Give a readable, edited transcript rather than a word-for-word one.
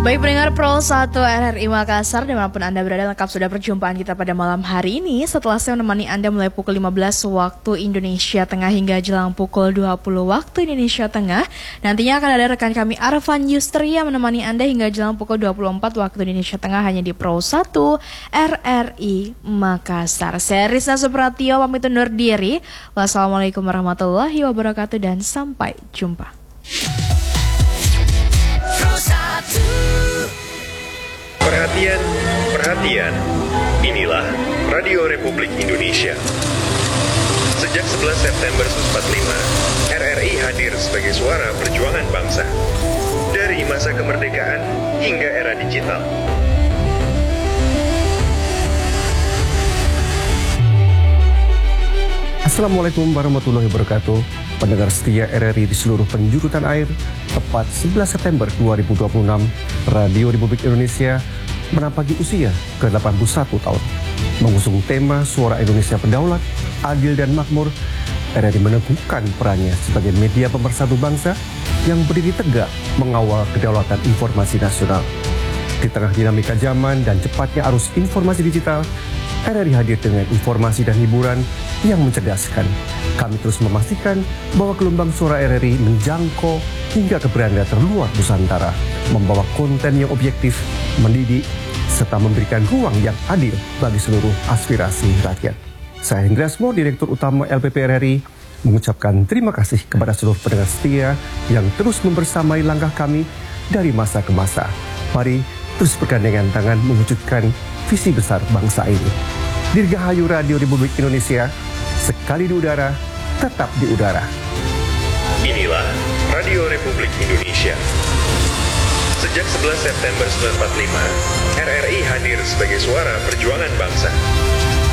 Baik pendengar Pro 1 RRI Makassar, dimanapun Anda berada, lengkap sudah perjumpaan kita pada malam hari ini. Setelah saya menemani Anda mulai pukul 15 waktu Indonesia Tengah hingga jelang pukul 20 waktu Indonesia Tengah. Nantinya akan ada rekan kami Arfan Yustri yang menemani Anda hingga jelang pukul 24 waktu Indonesia Tengah hanya di Pro 1 RRI Makassar. Saya Rizna Supratio pamit undur diri. Wassalamualaikum warahmatullahi wabarakatuh dan sampai jumpa. Perhatian, perhatian. Inilah Radio Republik Indonesia. Sejak 11 September 1945, RRI hadir sebagai suara perjuangan bangsa. Dari masa kemerdekaan hingga era digital. Assalamualaikum warahmatullahi wabarakatuh. Pendengar setia RRI di seluruh penjuru tanah air, tepat 11 September 2026, Radio Republik Indonesia menapaki usia ke-81 tahun. Mengusung tema Suara Indonesia Berdaulat, Adil dan Makmur, RRI meneguhkan perannya sebagai media pemersatu bangsa yang berdiri tegak mengawal kedaulatan informasi nasional. Di tengah dinamika zaman dan cepatnya arus informasi digital, RRI hadir dengan informasi dan hiburan yang mencerdaskan. Kami terus memastikan bahwa gelombang suara RRI menjangkau hingga ke beranda terluar Nusantara, membawa konten yang objektif, mendidik, serta memberikan ruang yang adil bagi seluruh aspirasi rakyat. Saya Hendra Asmo, Direktur Utama LPP RRI, mengucapkan terima kasih kepada seluruh pendengar setia yang terus membersamai langkah kami dari masa ke masa. Mari terus bergandengan tangan mewujudkan visi besar bangsa ini. Dirgahayu Radio Republik Indonesia, sekali di udara, tetap di udara. Inilah Radio Republik Indonesia. Sejak 11 September 1945, RRI hadir sebagai suara perjuangan bangsa.